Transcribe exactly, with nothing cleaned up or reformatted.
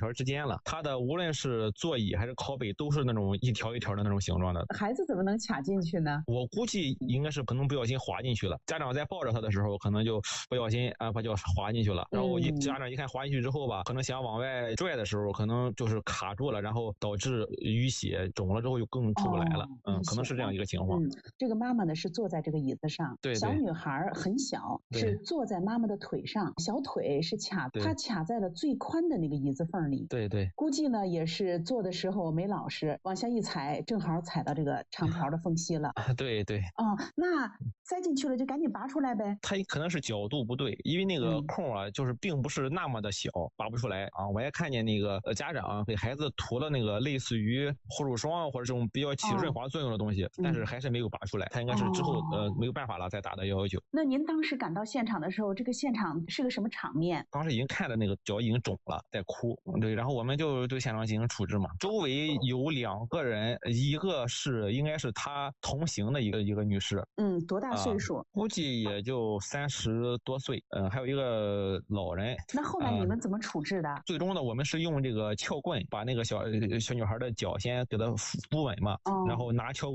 条之间了。它的无论是座椅还是靠背都是那种一条一条的那种形状的。 孩子怎么能卡进去呢？ 我估计应该是可能不小心滑进去了。家长在抱着他的时候，可能就不小心啊，把脚滑进去了。然后一家长一看滑进去之后吧，可能想往外拽的时候，可能就是卡住了，然后导致淤血肿了之后就更出不来了。哦、嗯，可能是这样一个情况。 嗯，这个妈妈呢是坐在这个椅子上， 对对， 小女孩很小，是坐在妈妈的腿上，小腿是卡，她卡在了最宽的那个椅子缝里。 对对， 估计呢也是坐的时候没老实，往下一踩，正好踩到这个长条的缝隙了。 对对。 哦，那塞进去了就赶紧拔出来呗。 它可能是角度不对，因为那个空啊，就是并不是那么的小，拔不出来啊。我也看见那个家长给孩子涂了那个类似于护乳霜或者这种比较起润滑作用的东西，哦、但是还是没有拔出来。他应该是之后、哦、呃没有办法了再打的一一九。 那您当时赶到现场的时候，这个现场是个什么场面？ 当时已经看着那个脚已经肿了，在哭。对，然后我们就对现场进行处置嘛。周围有两个人，一个是应该是他同行的一个一个女士， 嗯，多大岁数？ 呃、估计也就三十多岁，呃，还有一个老人。 那后来你们怎么处置的？ 呃、最终呢，我们是用这个撬棍把那个小小女孩的脚先给她扶稳嘛，哦、然后拿撬棍。